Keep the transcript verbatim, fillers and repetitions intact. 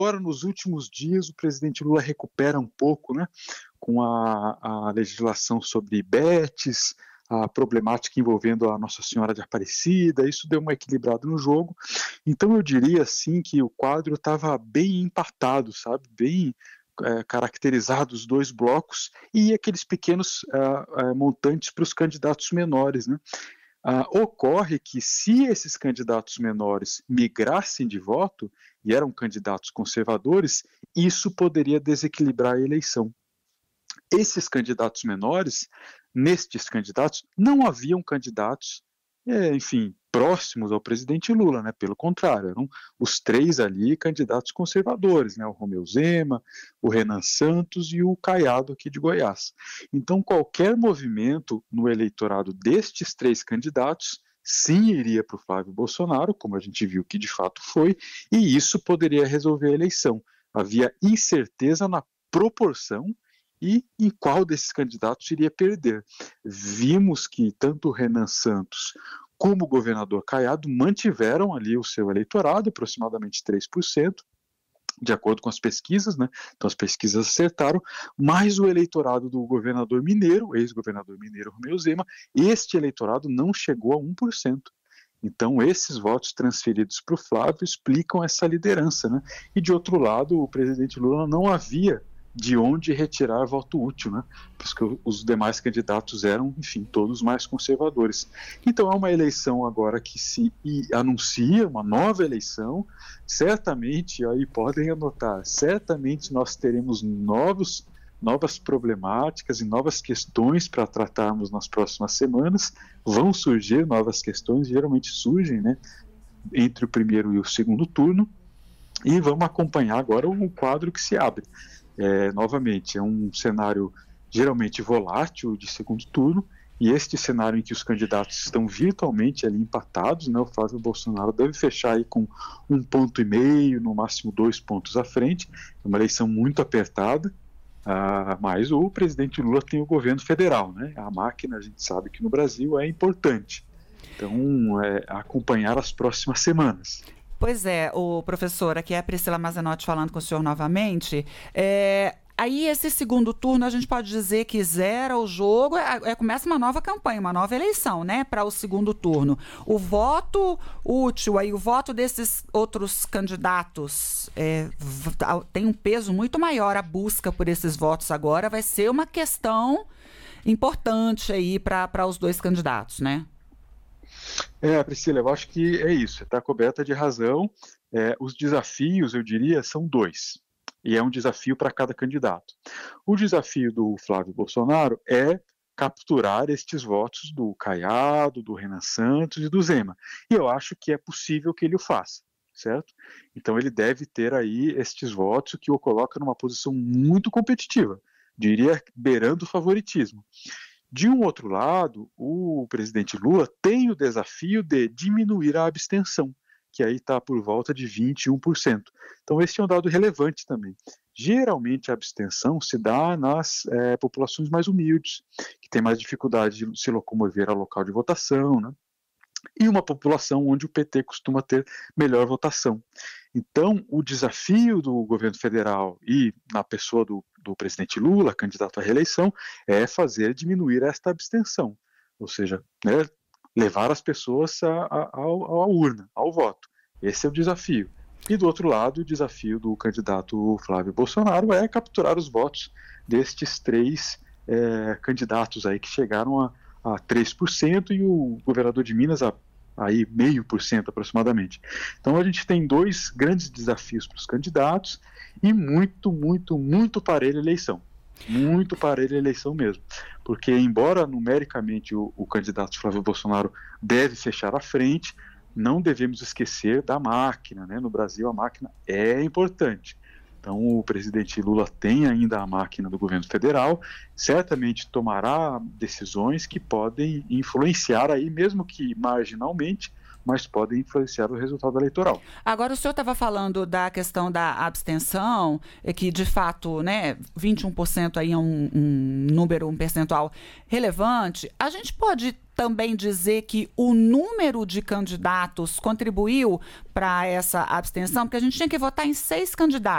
Agora, nos últimos dias, o presidente Lula recupera um pouco, né, com a, a legislação sobre bets, a problemática envolvendo a Nossa Senhora de Aparecida, isso deu uma equilibrada no jogo. Então eu diria assim que o quadro estava bem empatado, sabe, bem é, caracterizado os dois blocos e aqueles pequenos uh, uh, montantes para os candidatos menores, né. Uh, ocorre que se esses candidatos menores migrassem de voto e eram candidatos conservadores, isso poderia desequilibrar a eleição. Esses candidatos menores, nestes candidatos, não haviam candidatos, é, enfim, próximos ao presidente Lula, né? Pelo contrário, eram os três ali candidatos conservadores, né? O Romeu Zema, o Renan Santos e o Caiado aqui de Goiás. Então, qualquer movimento no eleitorado destes três candidatos, sim, iria para o Flávio Bolsonaro, como a gente viu que de fato foi, e isso poderia resolver a eleição. Havia incerteza na proporção e em qual desses candidatos iria perder. Vimos que tanto o Renan Santos como o governador Caiado mantiveram ali o seu eleitorado, aproximadamente três por cento, de acordo com as pesquisas, né? Então as pesquisas acertaram, mas o eleitorado do governador mineiro, ex-governador mineiro Romeu Zema, este eleitorado não chegou a um por cento. Então, esses votos transferidos para o Flávio explicam essa liderança, né? E, de outro lado, o presidente Lula não havia de onde retirar voto útil, né? Porque os demais candidatos eram, enfim, todos mais conservadores. Então é uma eleição agora que se anuncia, uma nova eleição, certamente, aí podem anotar, certamente nós teremos novos, novas problemáticas e novas questões para tratarmos nas próximas semanas, vão surgir novas questões, geralmente surgem, né, entre o primeiro e o segundo turno, e vamos acompanhar agora o quadro que se abre. É, novamente, é um cenário geralmente volátil de segundo turno, e este cenário em que os candidatos estão virtualmente ali empatados, né, o Flávio Bolsonaro deve fechar aí com um ponto e meio, no máximo dois pontos à frente, é uma eleição muito apertada, ah, mas o presidente Lula tem o governo federal, né, a máquina, a gente sabe que no Brasil é importante, então é acompanhar as próximas semanas. Pois é, o professor, aqui é a Priscila Mazenotti falando com o senhor novamente. É, aí esse segundo turno a gente pode dizer que zera o jogo, é, é, começa uma nova campanha, uma nova eleição, né, para o segundo turno. O voto útil, aí o voto desses outros candidatos é, tem um peso muito maior, a busca por esses votos agora vai ser uma questão importante aí para os dois candidatos, né? É, Priscila, eu acho que é isso, está coberta de razão. É, os desafios, eu diria, são dois, e é um desafio para cada candidato. O desafio do Flávio Bolsonaro é capturar estes votos do Caiado, do Renan Santos e do Zema, e eu acho que é possível que ele o faça, certo? Então ele deve ter aí estes votos, o que o coloca numa posição muito competitiva, diria beirando o favoritismo. De um outro lado, o presidente Lula tem o desafio de diminuir a abstenção, que aí está por volta de vinte e um por cento. Então, esse é um dado relevante também. Geralmente, a abstenção se dá nas é, populações mais humildes, que têm mais dificuldade de se locomover ao local de votação, né? E uma população onde o P T costuma ter melhor votação. Então, o desafio do governo federal e na pessoa do, do presidente Lula, candidato à reeleição, é fazer diminuir esta abstenção, ou seja, né, levar as pessoas à, à, à urna, ao voto. Esse é o desafio. E do outro lado, o desafio do candidato Flávio Bolsonaro é capturar os votos destes três é, candidatos aí que chegaram a a três por cento e o governador de Minas a aí meio por cento aproximadamente. Então a gente tem dois grandes desafios para os candidatos e muito, muito, muito parelha a eleição. Muito parelha a eleição mesmo. Porque embora numericamente o, o candidato Flávio Bolsonaro deve fechar à frente, não devemos esquecer da máquina, né? No Brasil a máquina é importante. Então, o presidente Lula tem ainda a máquina do governo federal, certamente tomará decisões que podem influenciar aí, mesmo que marginalmente, mas podem influenciar o resultado eleitoral. Agora, o senhor estava falando da questão da abstenção, que de fato, né, vinte e um por cento aí é um, um número, um percentual relevante. A gente pode também dizer que o número de candidatos contribuiu para essa abstenção, porque a gente tinha que votar em seis candidatos.